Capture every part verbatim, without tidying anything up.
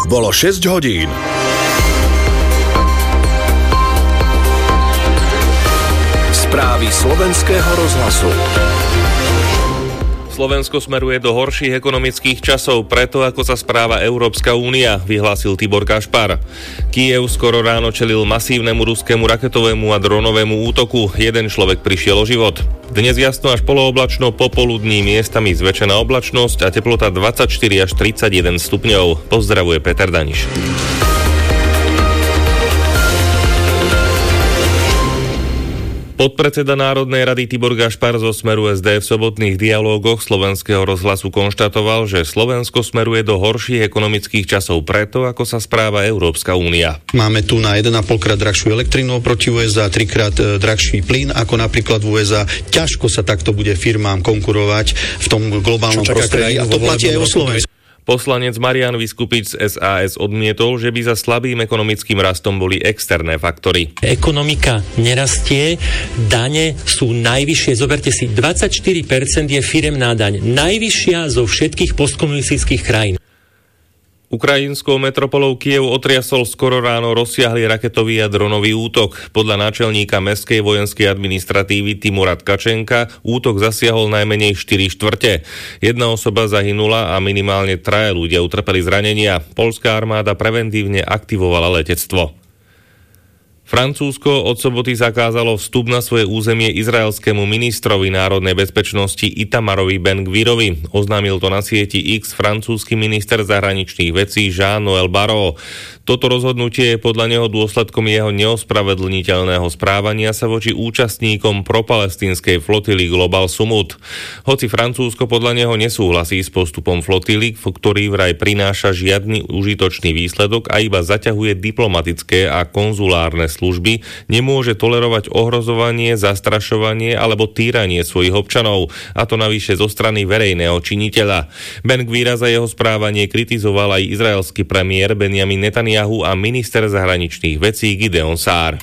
Bolo šesť hodín. Správy slovenského rozhlasu. Slovensko smeruje do horších ekonomických časov preto, ako sa správa Európska únia, vyhlásil Tibor Gašpar. Kyjev skoro ráno čelil masívnemu ruskému raketovému a dronovému útoku. Jeden človek prišiel o život. Dnes jasno až polooblačno, popoludní miestami zväčšená oblačnosť a teplota dvadsaťštyri až tridsaťjeden stupňov. Pozdravuje Peter Daniš. Podpredseda Národnej rady Tibor Gašpar zo Smeru es dé v sobotných dialógoch slovenského rozhlasu konštatoval, že Slovensko smeruje do horších ekonomických časov preto, ako sa správa Európska únia. Máme tu na jeden a pol krát drahšiu elektrinu oproti ú es á, trikrát drahší plyn ako napríklad v ú es á. Ťažko sa takto bude firmám konkurovať v tom globálnom prostredí a to platí aj o Slovensku. Poslanec Marián Vyskupič z es a es odmietol, že by za slabým ekonomickým rastom boli externé faktory. Ekonomika nerastie, dane sú najvyššie. Zoberte si, dvadsaťštyri percent je firemná daň. Najvyššia zo všetkých postkomunistických krajín. Ukrajinskou metropolou Kyjev otriasol skoro ráno rozsiahly raketový a dronový útok. Podľa náčelníka mestskej vojenskej administratívy Timura Tkačenka útok zasiahol najmenej štyri štvrte. Jedna osoba zahynula a minimálne traja ľudia utrpeli zranenia. Poľská armáda preventívne aktivovala letectvo. Francúzsko od soboty zakázalo vstup na svoje územie izraelskému ministrovi národnej bezpečnosti Itamarovi Ben-Gvirovi. Oznámil to na sieti X francúzsky minister zahraničných vecí Jean-Noël Barrot. Toto rozhodnutie je podľa neho dôsledkom jeho neospravedlniteľného správania sa voči účastníkom propalestínskej flotily Global Sumut. Hoci Francúzsko podľa neho nesúhlasí s postupom flotily, ktorý vraj prináša žiadny užitočný výsledok a iba zaťahuje diplomatické a konzulárne služby, nemôže tolerovať ohrozovanie, zastrašovanie alebo týranie svojich občanov, a to navyše zo strany verejného činiteľa. Ben-Gvira za jeho správanie kritizoval aj izraelský premiér Benjamin Netanjahu a minister zahraničných vecí Gideon Sár.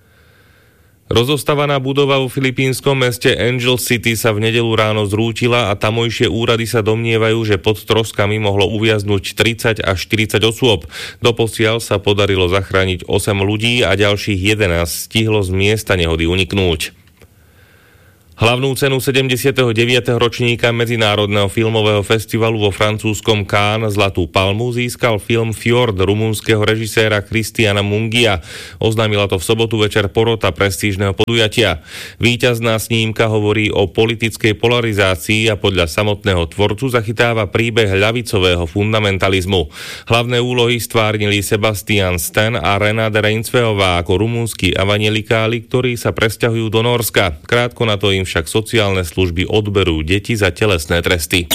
Rozostávaná budova vo filipínskom meste Angel City sa v nedeľu ráno zrútila a tamojšie úrady sa domnievajú, že pod troskami mohlo uviaznuť tridsať až štyridsať osôb. Doposiaľ sa podarilo zachrániť osem ľudí a ďalších jedenásť stihlo z miesta nehody uniknúť. Hlavnú cenu sedemdesiateho deviateho ročníka Medzinárodného filmového festivalu vo francúzskom Cannes Zlatú palmu získal film Fjord rumunského režiséra Christiana Mungia. Oznámila to v sobotu večer porota prestížneho podujatia. Víťazná snímka hovorí o politickej polarizácii a podľa samotného tvorcu zachytáva príbeh ľavicového fundamentalizmu. Hlavné úlohy stvárnili Sebastian Stan a Renate Reinsveová ako rumunskí evangelikáli, ktorí sa presťahujú do Nórska. Krátko na to im však sociálne služby odberú deti za telesné tresty.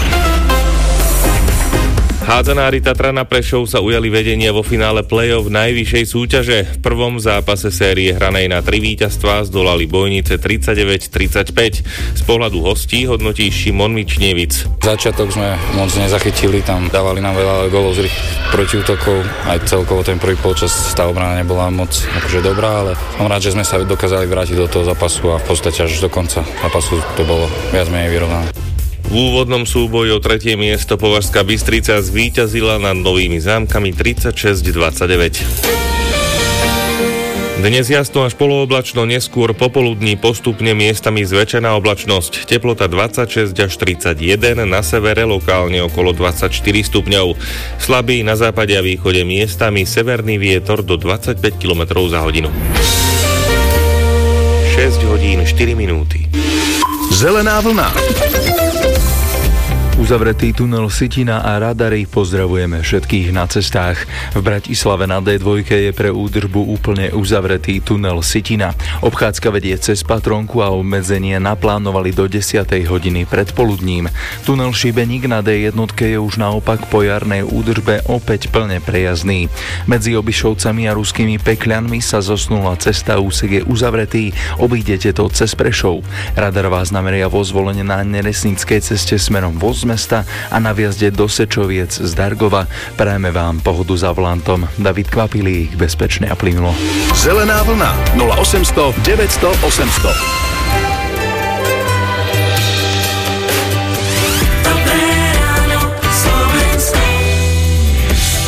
Hádzanári Tatrana Prešov sa ujali vedenia vo finále play-off najvyššej súťaže. V prvom zápase série hranej na tri víťazstvá zdolali Bojnice tridsaťdeväť tridsaťpäť. Z pohľadu hostí hodnotí Šimon Mičnievic. Začiatok sme moc nezachytili, tam dávali nám veľa golov z rýchlych protiútokov. Aj celkovo ten prvý polčas tá obrana nebola moc akože dobrá, ale som rád, že sme sa dokázali vrátiť do toho zápasu a v podstate až do konca zápasu to bolo viac menej vyrovnané. V úvodnom súboji o tretie miesto Považská Bystrica zvíťazila nad Novými Zámkami tridsaťšesť dvadsaťdeväť. Dnes jasno až polooblačno, neskôr popoludní postupne miestami zväčšená oblačnosť. Teplota dvadsaťšesť až tridsaťjeden, na severe lokálne okolo dvadsaťštyri stupňov. Slabý na západe a východe miestami severný vietor do dvadsaťpäť kilometrov za hodinu. šesť hodín štyri minúty. Zelená vlna. Uzavretý tunel Sitina a radary, pozdravujeme všetkých na cestách. V Bratislave na dé dva je pre údržbu úplne uzavretý tunel Sitina. Obchádzka vedie cez Patronku a obmedzenie naplánovali do desiatej hodiny predpoludním. Tunel Šibeník na dé jedna je už naopak po jarnej údržbe opäť plne prejazdný. Medzi Obišovcami a Ruskými Pekľanmi sa zosnula cesta, úsek je uzavretý, obídete to cez Prešov. Radar vás nameria vo Zvolene na Neresnickej ceste smerom voz mesta a na viazde do Sečoviec z Dargova. Prajeme vám pohodu za volantom. David Kvapilík, bezpečne a plynulo. Zelená vlna nula osemsto deväťsto osemsto.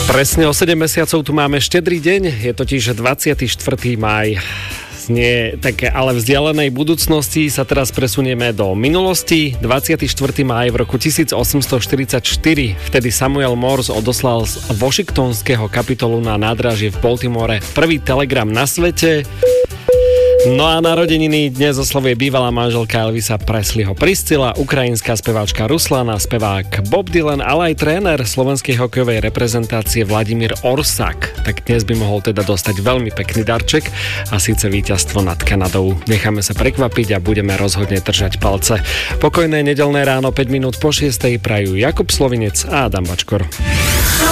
Presne o sedem mesiacov tu máme štedrý deň, je totiž dvadsiateho štvrtého mája. Nie také ale vzdialenej budúcnosti sa teraz presunieme do minulosti. dvadsiateho štvrtého mája v roku tisícosemstoštyridsaťštyri vtedy Samuel Morse odoslal z washingtonského kapitolu na nádraží v Baltimore prvý telegram na svete. No a narodeniny dnes oslavuje bývalá manželka Elvisa Presleyho Priscilla, ukrajinská speváčka Ruslana, spevák Bob Dylan, ale aj tréner slovenskej hokejovej reprezentácie Vladimír Orsak. Tak dnes by mohol teda dostať veľmi pekný darček a síce víťazstvo nad Kanadou. Necháme sa prekvapiť a budeme rozhodne držať palce. Pokojné nedeľné ráno päť minút po šiestej prajú Jakub Slovinec a Adam Bačkor.